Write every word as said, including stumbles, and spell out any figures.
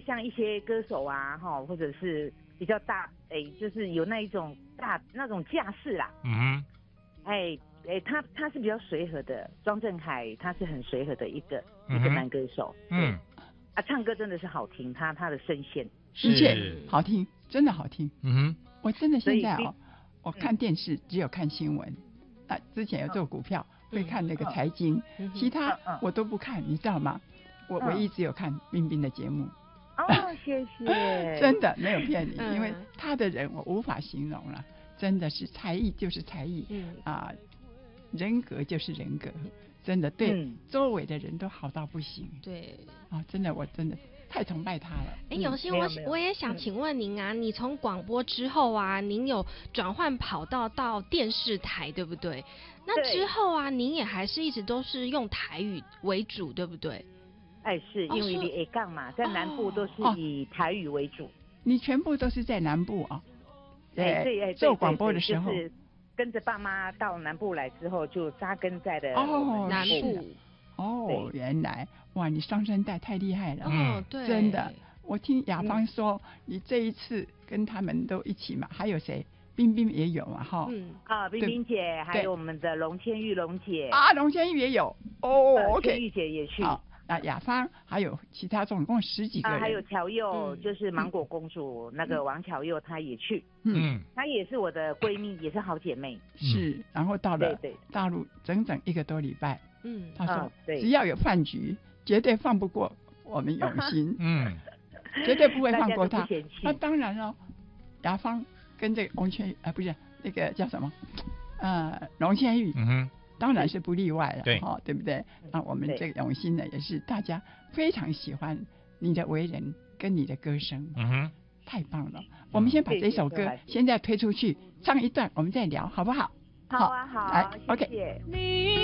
像一些歌手啊，哈，或者是比较大，哎，就是有那一种大那种架势啦。 嗯哼， 哎哎，他他是比较随和的，庄振海他是很随和的一个、 嗯、 一个男歌手。 嗯， 啊，唱歌真的是好听，他他的声线的确好听，真的好听。 嗯哼， 我真的现在哦，我看电视只有看新闻，啊，之前有做股票。会看那个财经，嗯、其他我都不看，你知道吗？我唯一只有看冰冰的节目。 哦，谢谢。 真的没有骗你，因为他的人我无法形容了，真的是才艺就是才艺，嗯啊、呃，人格就是人格，真的对、嗯、周围的人都好到不行。 对， 啊、哦，真的我真的太崇拜他了。 哎，永兴，我我也想请问您啊，你从广播之后啊，您有转换跑道到电视台，对不对？那之后啊，您也还是一直都是用台语为主，对不对？ 哎，是因为你 A 杠嘛，在南部都是以台语为主。哦、 你全部都是在南部啊？ 哎，对，哎， 做广播的时候， 就是跟着爸妈到南部来之后，就扎根在了哦南部。 哦，原来哇，你双声带太厉害了。 嗯，对， 真的。我听雅芳说，嗯、你这一次跟他们都一起嘛，还有谁？冰冰也有嘛，哈， 嗯啊，冰冰姐，还有我们的龙千玉龙姐啊，龙千玉也有哦、呃、，OK， 千玉姐也去。 好，那雅芳还有其他总共十几个人， 啊、还有乔佑、嗯，就是芒果公主、嗯、那个王乔佑，她也去， 嗯， 她也是我的闺蜜，也是好姐妹。 是，然后到了大陆整整一个多礼拜，嗯，她说、啊、只要有饭局，绝对放不过我们永兴，嗯，绝对不会放过她。那当然了，雅芳。跟这个龙千玉啊，不是那个叫什么，呃，龙千玉， 嗯哼， 当然是不例外了， 对， 哈、哦，对不对？那我们这个永兴呢，也是大家非常喜欢你的为人跟你的歌声， 嗯哼， 太棒了。我们先把这首歌现在推出去，唱一段，我们再聊，好不好？ 好啊，好， 来 ，OK。